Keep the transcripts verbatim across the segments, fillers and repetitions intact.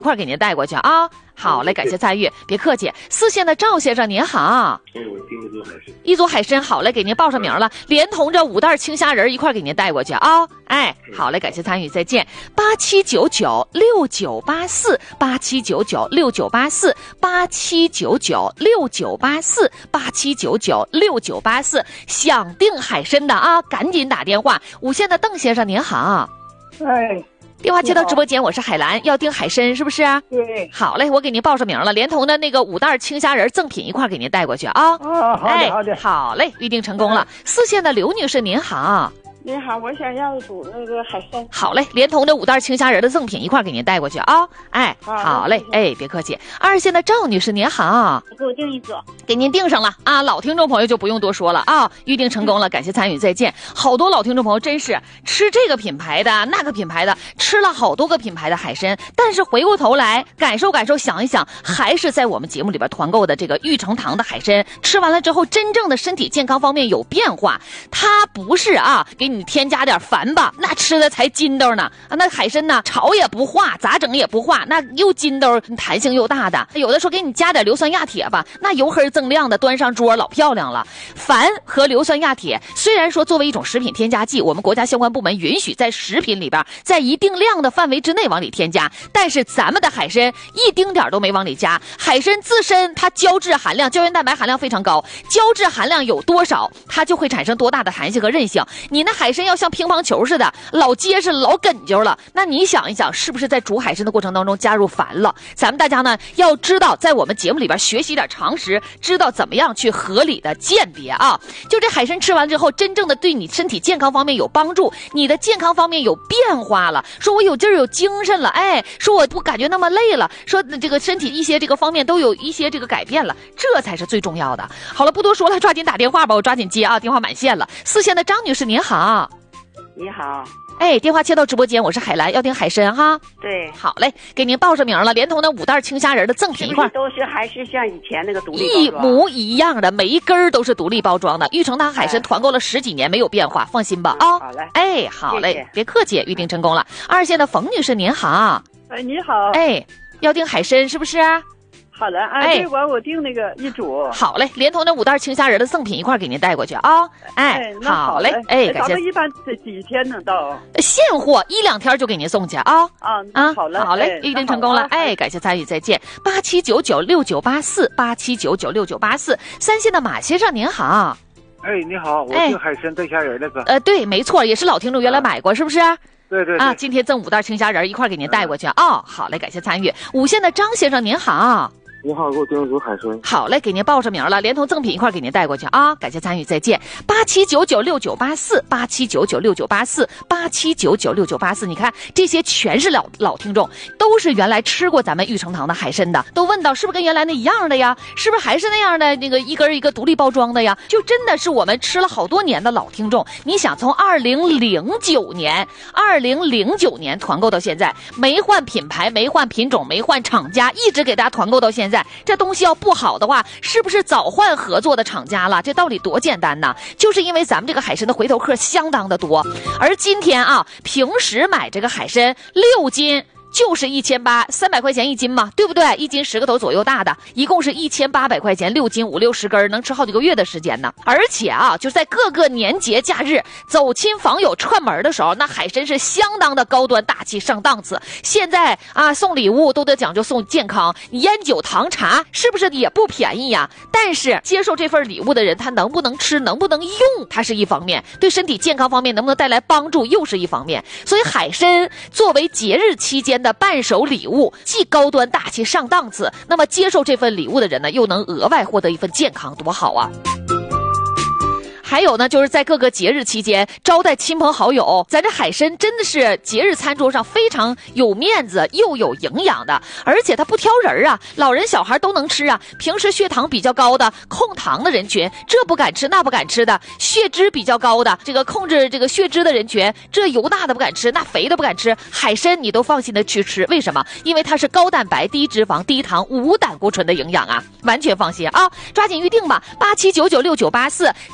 一块给您带过去啊。好嘞，感谢参与，别客气。四线的赵先生您好， 哎，我订一组海参， 一组海参，好嘞，给您报上名了，连同着五袋青虾仁一块给您带过去啊。哎，好嘞，感谢参与，再见。八七九九六九八四，八七九九六九八四，八七九九六九八四，八七九九六九八四，想订海参的啊，赶紧打电话。五线的邓先生您好， 哎。 电话接到直播间，我是海兰，要订海参是不是？ 对， 好嘞，我给您报上名了，连同的那个五袋青虾仁赠品一块给您带过去啊。 啊，好的好的， 哎，好嘞，预定成功了。四线的刘女士您好。 您好，我想要煮那个海参。 好嘞，连同这五袋青虾仁的赠品一块给您带过去啊。哎，好嘞，哎，别客气。二线的赵女士您好， 给我订一组， 给您订上了啊。老听众朋友就不用多说了啊，预定成功了，感谢参与，再见。好多老听众朋友真是吃这个品牌的那个品牌的，吃了好多个品牌的海参，但是回过头来感受感受，想一想，还是在我们节目里边团购的这个玉成堂的海参，吃完了之后，真正的身体健康方面有变化。它不是啊，给你添加点烦吧，那吃的才筋斗呢啊！那海参呢，炒也不化，咋整也不化，那又筋斗，弹性又大的。有的时候给你加点硫酸亚铁吧，那油黑锃亮的，端上桌老漂亮了。矾和硫酸亚铁虽然说作为一种食品添加剂，我们国家相关部门允许在食品里边在一定量的范围之内往里添加，但是咱们的海参一丁点都没往里加。海参自身它胶质含量、胶原蛋白含量非常高，胶质含量有多少，它就会产生多大的弹性和韧性。你那海参要像乒乓球似的老结实老梗究了，那你想一想，是不是在煮海参的过程当中加入矾了？咱们大家呢要知道，在我们节目里边学习点常识，知道怎么样去合理的鉴别啊。就这海参吃完之后，真正的对你身体健康方面有帮助，你的健康方面有变化了，说我有劲儿有精神了，哎，说我不感觉那么累了，说这个身体一些这个方面都有一些这个改变了，这才是最重要的。好了，不多说了，抓紧打电话吧，我抓紧接啊，电话满线了。四线的张女士您好。 你好， 哎，电话切到直播间，我是海兰，要订海参哈。 对， 好嘞，给您报上名了，连同那五袋青虾仁的赠品一块， 都是还是像以前那个独立一模一样的，每一根儿都是独立包装的。玉成堂海参团购了十几年，没有变化，放心吧啊。 好嘞， 哎，好嘞， 谢谢别客气，预定成功了。二线的冯女士您好， 哎，你好， 哎，要订海参是不是？ 好的，哎，这完我订那个一组。 好嘞，连同那五袋青虾仁的赠品一块给您带过去啊。哎，好嘞，哎，感谢。 咱们一般这几天能到？ 现货一两天就给您送去啊。 啊啊， 好嘞， 好嘞，预定成功了。哎，感谢参与，再见。八七九九六九八四，八七九九六九八四，三线的马先生您好。 哎，你好，我订海参带虾仁那个。 呃，对，没错，也是老听众，原来买过，是不是？ 对对啊，今天赠五袋青虾仁一块给您带过去哦。好嘞，感谢参与。五线的张先生您好。 你好，给我订一组海参。 好嘞，给您报上名了，连同赠品一块给您带过去啊！感谢参与，再见。八七九九六九八四，八七九九六九八四，八七九九六九八四。你看，这些全是老老听众，都是原来吃过咱们玉成堂的海参的，都问到是不是跟原来那一样的呀？是不是还是那样的那个一根一个独立包装的呀？就真的是我们吃了好多年的老听众。你想，从二零零九年，二零零九年团购到现在，没换品牌，没换品种，没换厂家，一直给大家团购到现在。这东西要不好的话，是不是早换合作的厂家了？这道理多简单呢，就是因为咱们这个海参的回头客相当的多。而今天啊，平时买这个海参六斤就是一千八，三百块钱一斤嘛，对不对？一斤十个头左右大的，一共是一千八百块钱，六斤五六十根，能吃好几个月的时间呢。而且啊，就在各个年节假日走亲访友串门的时候，那海参是相当的高端大气上档次。现在啊，送礼物都得讲究送健康，烟酒糖茶是不是也不便宜呀？但是接受这份礼物的人，他能不能吃，能不能用，它是一方面；对身体健康方面能不能带来帮助，又是一方面。所以海参作为节日期间的伴手礼物，既高端大气上档次，那么接受这份礼物的人呢，又能额外获得一份健康，多好啊！还有呢，就是在各个节日期间招待亲朋好友，咱这海参真的是节日餐桌上非常有面子又有营养的，而且它不挑人啊，老人小孩都能吃啊。平时血糖比较高的控糖的人群，这不敢吃那不敢吃的；血脂比较高的这个控制这个血脂的人群，这油大的不敢吃，那肥的不敢吃。海参你都放心的去吃，为什么？因为它是高蛋白、低脂肪、低糖、无胆固醇的营养啊，完全放心啊！抓紧预定吧，八七九九六九八四，今天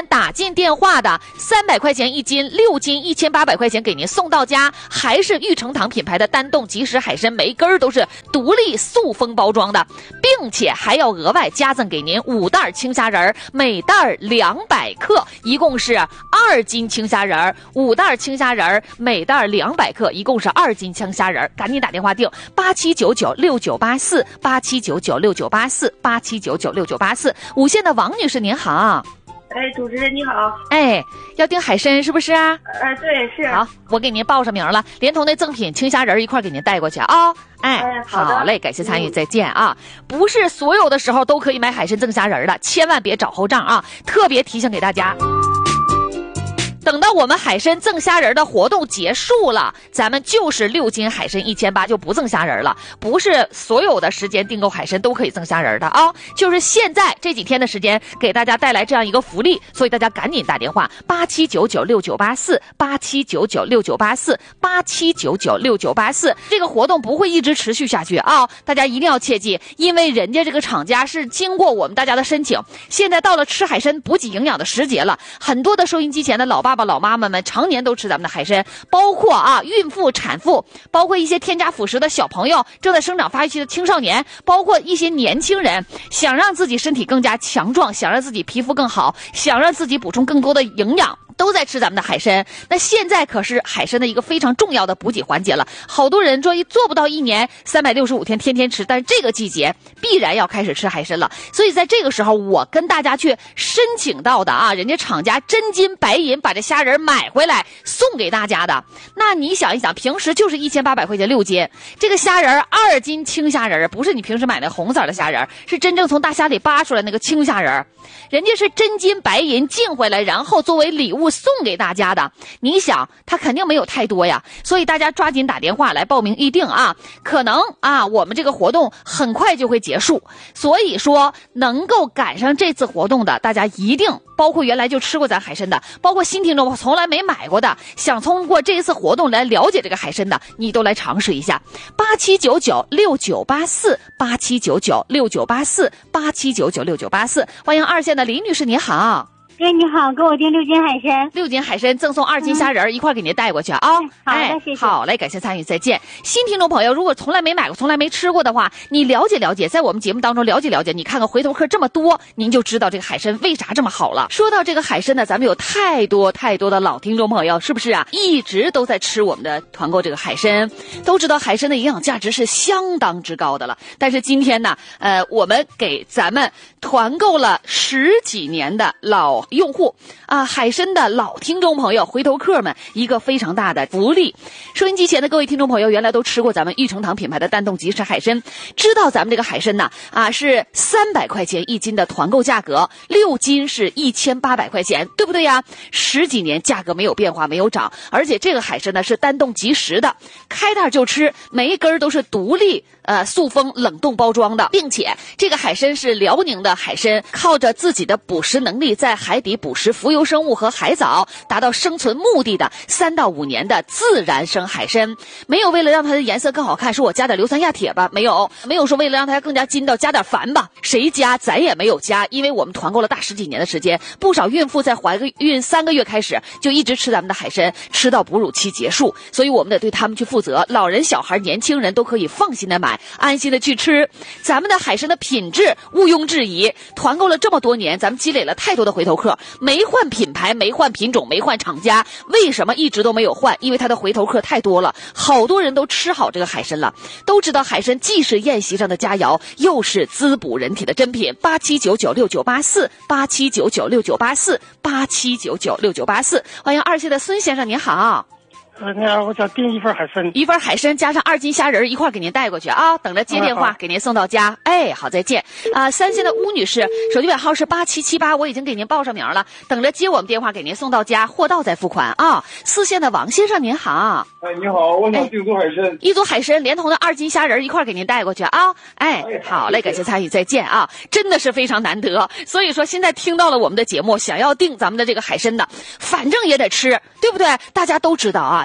天打进电话的三百块钱一斤，六斤一千八百块钱给您送到家，还是玉成堂品牌的单冻即食海参，每根都是独立塑封包装的，并且还要额外加赠给您五袋青虾仁，每袋两百克，一共是二斤青虾仁，五袋青虾仁，每袋两百克，一共是二斤青虾仁。赶紧打电话订八七九九六九八四八七九九六九八四八七九九六九八四。五线的王女士您好。 哎，主持人你好。 哎，要订海参是不是啊？ 哎，对，是。 好，我给您报上名了，连同那赠品青虾仁一块给您带过去啊、哦。哎， 哎好, 好嘞，感谢参与，再见啊！不是所有的时候都可以买海参赠虾仁的，千万别找后账啊！特别提醒给大家。等到我们海参赠虾仁的活动结束了，咱们就是六斤海参一千八，就不赠虾仁了。不是所有的时间订购海参都可以赠虾仁的啊，就是现在这几天的时间给大家带来这样一个福利，所以大家赶紧打电话八七九九六九八四八七九九六九八四八七九九六九八四。这个活动不会一直持续下去啊，大家一定要切记，因为人家这个厂家是经过我们大家的申请，现在到了吃海参补给营养的时节了，很多的收音机前的老爸爸老妈妈们常年都吃咱们的海参，包括啊孕妇产妇，包括一些添加辅食的小朋友，正在生长发育期的青少年，包括一些年轻人，想让自己身体更加强壮，想让自己皮肤更好，想让自己补充更多的营养，都在吃咱们的海参。那现在可是海参的一个非常重要的补给环节了，好多人说做不到一年三百六十五天天天吃，但是这个季节必然要开始吃海参了。所以在这个时候我跟大家去申请到的啊，人家厂家真金白银把这虾仁买回来送给大家的。那你想一想，平时就是一千八百块钱六斤，这个虾仁二斤青虾仁，不是你平时买的红色的虾仁，是真正从大虾里扒出来那个青虾仁，人家是真金白银进回来，然后作为礼物送给大家的。你想他肯定没有太多呀，所以大家抓紧打电话来报名预定啊，可能啊我们这个活动很快就会结束，所以说能够赶上这次活动的大家一定，包括原来就吃过咱海参的，包括新听众从来没买过的，想通过这一次活动来了解这个海参的，你都来尝试一下。八七九九六九八四八七九九六九八四八七九九六九八四。欢迎二线的李女士，你好。 哎，你好，给我订六斤海参， 六斤海参赠送二斤虾仁、嗯、一块给您带过去啊、 哦。好的， 哎， 谢谢。 好嘞，感谢参与，再见。新听众朋友，如果从来没买过、从来没吃过的话，你了解了解，在我们节目当中了解了解，你看看回头客这么多，您就知道这个海参为啥这么好了。说到这个海参呢，咱们有太多太多的老听众朋友，是不是啊？一直都在吃我们的团购这个海参，都知道海参的营养价值是相当之高的了。但是今天呢，呃，我们给咱们团购了十几年的老用户。啊，海参的老听众朋友、回头客们一个非常大的福利。收音机前的各位听众朋友，原来都吃过咱们玉成堂品牌的单冻即食海参，知道咱们这个海参呢啊是三百块钱一斤的团购价格，六斤是一千八百块钱，对不对呀？十几年价格没有变化，没有涨，而且这个海参呢是单冻即食的，开袋就吃，每一根都是独立呃塑封冷冻包装的，并且这个海参是辽宁的海参，靠着自己的捕食能力，在海底捕食浮游生物和海藻，达到生存目的的三到五年的自然生海参。没有为了让它的颜色更好看，说我加点硫酸亚铁吧，没有，没有说为了让它更加筋道加点矾吧，谁加咱也没有加，因为我们团购了大十几年的时间，不少孕妇在怀孕三个月开始就一直吃咱们的海参，吃到哺乳期结束，所以我们得对他们去负责，老人小孩年轻人都可以放心的买，安心的去吃。咱们的海参的品质毋庸置疑，团购了这么多年，咱们积累了太多的回头客，没换品牌，没换品种，没换厂家，为什么一直都没有换？因为它的回头客太多了，好多人都吃好这个海参了，都知道海参既是宴席上的佳肴，又是滋补人体的珍品。八七九九六九八四八七九九六九八四八七九九六九八四。欢迎二线的孙先生，您好。 呃，你好，我想订一份海参， 一份海参加上二斤虾仁一块给您带过去啊，等着接电话、嗯、给您送到家。哎，好，再见。啊、呃，三线的巫女士，手机尾号是八七七八，我已经给您报上名了，等着接我们电话给您送到家，货到再付款啊。四线的王先生，您好。 哎，你好，我想订做海参， 一组海参连同的二斤虾仁一块给您带过去啊。哎，好嘞，感谢参与，再见啊，真的是非常难得。所以说，现在听到了我们的节目，想要订咱们的这个海参的，反正也得吃，对不对？大家都知道啊。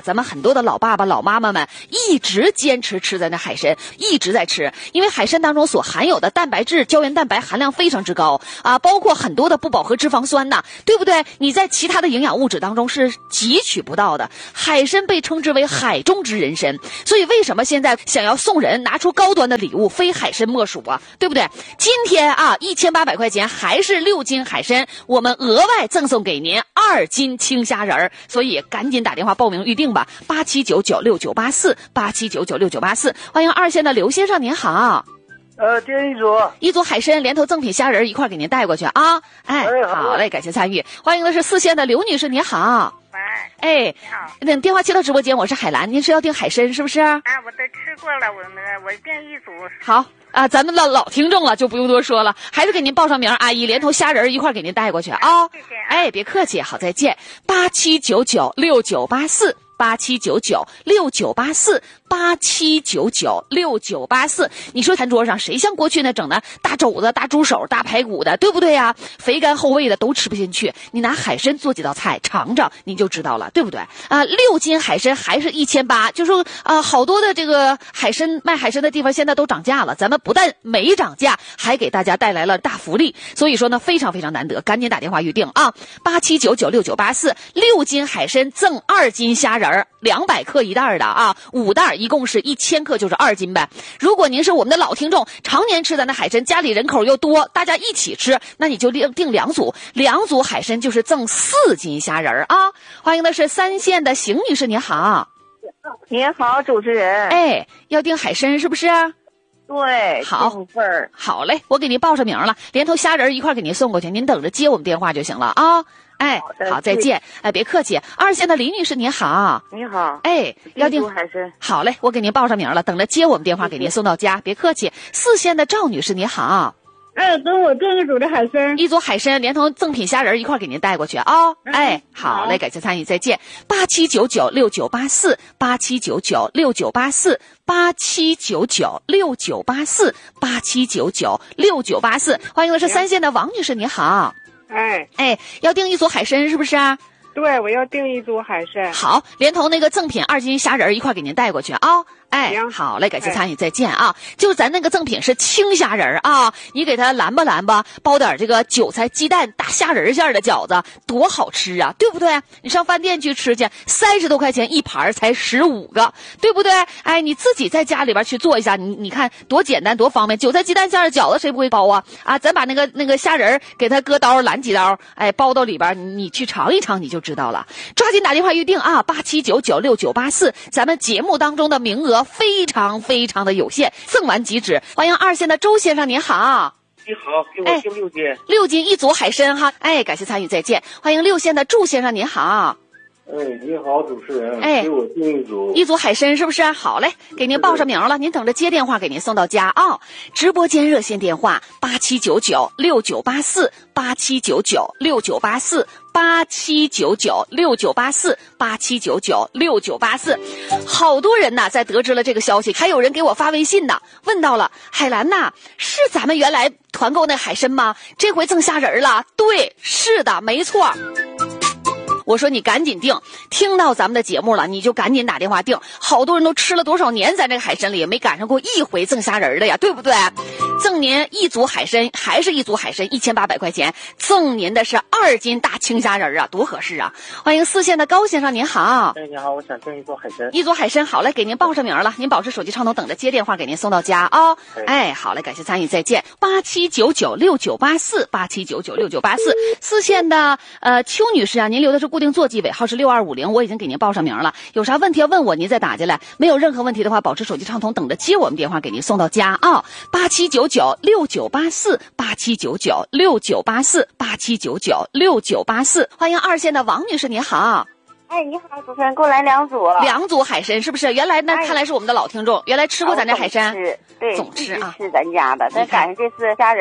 咱们很多的老爸爸老妈妈们一直坚持吃咱的海参，一直在吃，因为海参当中所含有的蛋白质、胶原蛋白含量非常之高啊，包括很多的不饱和脂肪酸呐，对不对？你在其他的营养物质当中是汲取不到的。海参被称之为海中之人参，所以为什么现在想要送人拿出高端的礼物，非海参莫属啊，对不对？今天啊，一千八百块钱还是六斤海参，我们额外赠送给您二斤青虾仁儿，所以赶紧打电话报名预定吧，八七九九六九八四，八七九九六九八四。欢迎二线的刘先生，您好。 呃，订一组， 一组海参连同赠品虾仁一块给您带过去啊！哎， 哎好好嘞，感谢参与。欢迎的是四线的刘女士，您好。 喂， 哎， 你好。 那电话接到直播间，我是海兰，您是要订海参是不是？ 啊，我都吃过了，我那个我订一组。 好啊，咱们老老听众了，就不用多说了，还是给您报上名，阿姨连同虾仁一块给您带过去啊！ 谢谢啊。 哎，别客气，好，再见。八七九九六九八四。八七九九六九八四，八七九九六九八四。你说餐桌上谁像过去那整的大肘子、大猪手、大排骨的，对不对呀？肥甘厚味的都吃不进去。你拿海参做几道菜尝尝，你就知道了，对不对？啊，六斤海参还是一千八，就说啊，好多的这个海参卖海参的地方现在都涨价了。咱们不但没涨价，还给大家带来了大福利。所以说呢，非常非常难得，赶紧打电话预定啊！八七九九六九八四，六斤海参赠二斤虾仁。两百克一袋的啊，五袋一共是一千克，就是二斤呗。如果您是我们的老听众，常年吃咱的海参，家里人口又多，大家一起吃，那你就订订两组，两组海参就是赠四斤虾仁啊。欢迎的是三线的邢女士，您好。 您好，主持人。 哎，要订海参是不是？ 对， 好份儿。 好嘞，我给您报上名了，连同虾仁一块给您送过去，您等着接我们电话就行了啊。哎，好，再见。哎，别客气。二线的李女士，您好。 你好。 哎，要订海参。 好嘞，我给您报上名了，等着接我们电话给您送到家，别客气。四线的赵女士，您好。 哎，跟我订一组的海参， 一组海参连同赠品虾仁一块给您带过去啊。哎，好嘞，感谢参与，再见。八七九九六九八四，八七九九六九八四，八七九九六九八四，八七九九六九八四。欢迎的是三线的王女士，您好。 哎哎，要订一组海参是不是啊？ 对，我要订一组海参。 好，连同那个赠品二斤虾仁一块给您带过去啊。哎，好嘞，感谢参与，再见啊！就是咱那个赠品是青虾仁啊，你给它拦吧拦吧，包点这个韭菜鸡蛋大虾仁馅的饺子，多好吃啊，对不对？你上饭店去吃去，三十多块钱一盘才十五个，对不对？哎，你自己在家里边去做一下，你你看多简单多方便，韭菜鸡蛋馅的饺子谁不会包啊？啊，咱把那个那个虾仁给它割刀拦几刀，哎，包到里边，你去尝一尝你就知道了。抓紧打电话预定啊，八七九九六九八四，咱们节目当中的名额非常非常的有限，赠完即止。欢迎二线的周先生，您好。 你好，给我订六斤。 哎、六斤一组海参哈，哎，感谢参与，再见。欢迎六线的祝先生，您好。 哎，你好，主持人。 哎， 给我订一组。 一组海参是不是？好嘞，给您报上名了，您等着接电话给您送到家啊、哦。直播间热线电话八七九九六九八四，八七九九六九八四。八七九九六九八四，八七九九六九八四，好多人呐，在得知了这个消息，还有人给我发微信呢，问到了海兰呐，是咱们原来团购那海参吗？这回赠虾仁了？对，是的，没错。我说你赶紧订，听到咱们的节目了，你就赶紧打电话订。好多人都吃了多少年咱这个海参里，也没赶上过一回赠虾仁的呀，对不对？赠您一组海参，还是一组海参，一千八百块钱，赠您的是二斤大青虾仁啊，多合适啊！欢迎四线的高先生，您好。 哎，你好，我想订一组海参。 一组海参，好嘞，给您报上名了，您保持手机畅通，等着接电话给您送到家啊、哦。哎，好嘞，感谢参与，再见。八七九九六九八四，八七九九六九八四，四线的呃邱女士啊，您留的是固定座机，尾号是六二五零，我已经给您报上名了。有啥问题要问我，您再打进来。没有任何问题的话，保持手机畅通，等着接我们电话给您送到家啊。八七九九六九八四，八七九九六九八四，八七九九六九八四。欢迎二线的王女士，您好。 哎，你好，主持人，给我来两组。 两组海参是不是？原来那、哎、看来是我们的老听众，原来吃过咱这海参， 吃对， 总吃啊， 吃咱家的。但赶上这次虾仁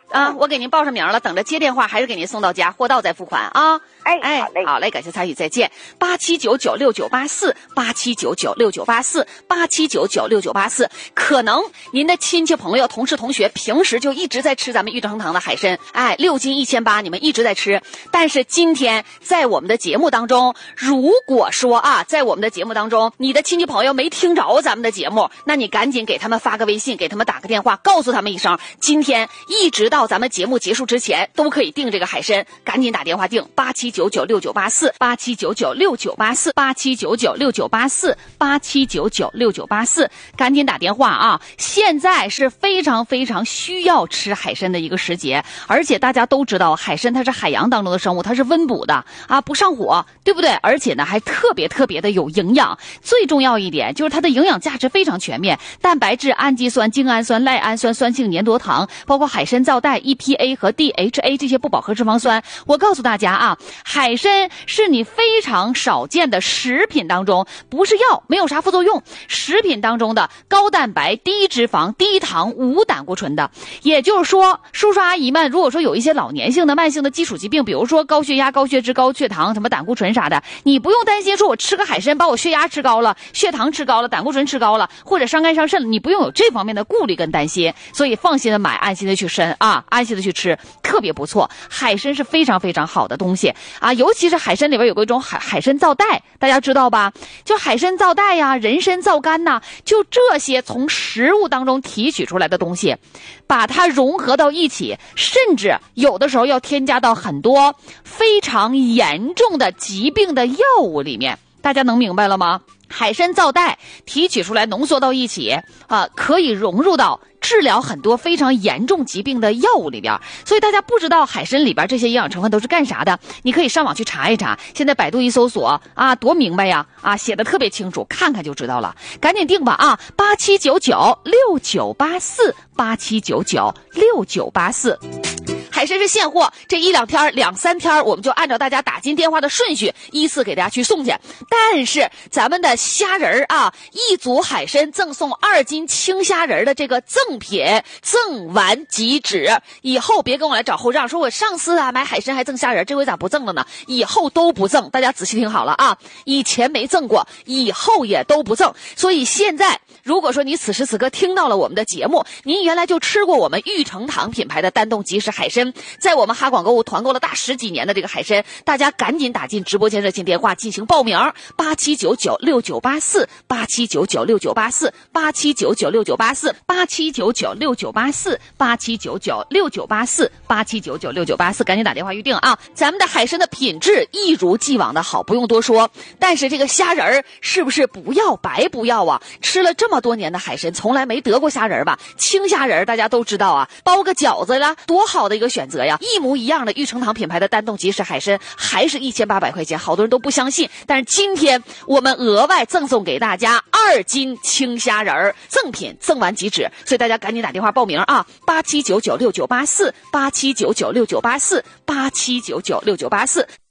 啊，我给您报上名了，等着接电话，还是给您送到家，货到再付款啊。 哎哎， 好嘞， 好嘞，感谢参与，再见。八七九九六九八四，八七九九六九八四，八七九九六九八四。可能您的亲戚朋友、同事同学平时就一直在吃咱们玉成堂的海参，哎，六斤一千八，你们一直在吃。但是今天在我们的节目当中，如果说啊，在我们的节目当中，你的亲戚朋友没听着咱们的节目，那你赶紧给他们发个微信，给他们打个电话，告诉他们一声，今天一直到咱们节目结束之前都可以订这个海参，赶紧打电话订八七九九六九八四，八七九九六九八四，八七九九六九八四，八七九九六九八四，赶紧打电话啊！现在是非常非常需要吃海参的一个时节，而且大家都知道，海参它是海洋当中的生物，它是温补的啊，不上火，对不对？而且呢，还特别特别的有营养。最重要一点就是它的营养价值非常全面，蛋白质、氨基酸、精氨酸、赖氨酸、酸性粘多糖，包括海参皂带、E P A 和 D H A 这些不饱和脂肪酸。我告诉大家啊，海参是你非常少见的食品当中，不是药，没有啥副作用，食品当中的高蛋白、低脂肪、低糖、无胆固醇的。也就是说，叔叔阿姨们，如果说有一些老年性的、慢性的基础疾病，比如说高血压、高血脂、高血糖、什么胆固醇啥的，你不用担心说我吃个海参把我血压吃高了、血糖吃高了、胆固醇吃高了，或者伤肝伤肾了，你不用有这方面的顾虑跟担心。所以放心的买，安心的去参啊，安心的去吃，特别不错。海参是非常非常好的东西啊，尤其是海参里边有个一种海海参皂带，大家知道吧？就海参皂带呀、人参皂苷呐，就这些从食物当中提取出来的东西，把它融合到一起，甚至有的时候要添加到很多非常严重的疾病的药物里面。大家能明白了吗？海参皂带提取出来浓缩到一起啊、呃，可以融入到治疗很多非常严重疾病的药物里边。所以大家不知道海参里边这些营养成分都是干啥的，你可以上网去查一查，现在百度一搜索啊，多明白呀，啊，写的特别清楚，看看就知道了。赶紧订吧啊，八七九九六九八四，八七九九六九八四。海参是现货，这一两天两三天我们就按照大家打进电话的顺序依次给大家去送去。但是咱们的虾仁啊，一组海参赠送二斤青虾仁的这个赠品，赠完即止。以后别跟我来找后账，说我上次啊买海参还赠虾仁，这回咋不赠了呢？以后都不赠，大家仔细听好了啊，以前没赠过，以后也都不赠。所以现在如果说你此时此刻听到了我们的节目，您原来就吃过我们玉成堂品牌的丹东即食海参，在我们哈广购物团购了大十几年的这个海参，大家赶紧打进直播间热线电话进行报名，八七九九六九八四，八七九九六九八四，八七九九六九八四，八七九九六九八四，八七九九六九八四，八七九九六九八四，赶紧打电话预定啊！咱们的海参的品质一如既往的好，不用多说。但是这个虾仁儿是不是不要白不要啊？吃了这么多年的海参，从来没得过虾仁儿吧？青虾仁儿大家都知道啊，包个饺子啦，多好的一个选择呀！一模一样的玉成堂品牌的丹东即食海参，还是一千八百块钱，好多人都不相信。但是今天我们额外赠送给大家二斤青虾仁儿，赠品赠完即止，所以大家赶紧打电话报名啊！八七九九六九八四，八七九九六九八四，八七九九六九八四。